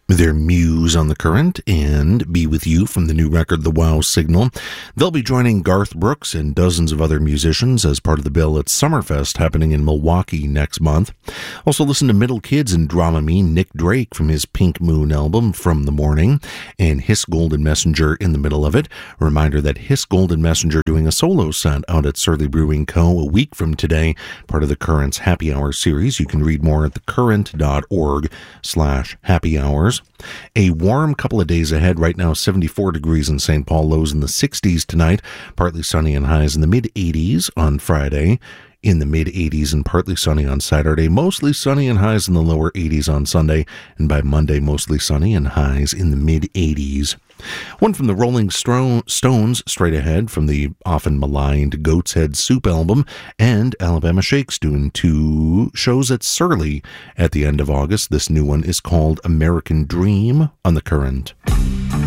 Their Muse on the Current, and Be With You from the new record The Wow Signal. They'll be joining Garth Brooks and dozens of other musicians as part of the bill at Summerfest happening in Milwaukee next month. Also listen to Middle Kids and Dramamine, Nick Drake from his Pink Moon album From the Morning, and Hiss Golden Messenger in the middle of it. A reminder that Hiss Golden Messenger doing a solo set out at Surly Brewing Co. a week from today, part of the Current's Happy Hour series. You can read more at thecurrent.org/happy hours. A warm couple of days ahead. Right now, 74 degrees in St. Paul, lows in the 60s tonight, partly sunny and highs in the mid-80s on Friday, in the mid-80s and partly sunny on Saturday, mostly sunny and highs in the lower 80s on Sunday, and by Monday, mostly sunny and highs in the mid-80s. One from the Rolling Stones straight ahead from the often maligned Goat's Head Soup album, and Alabama Shakes doing 2 shows at Surly at the end of August. This new one is called American Dream on the Current.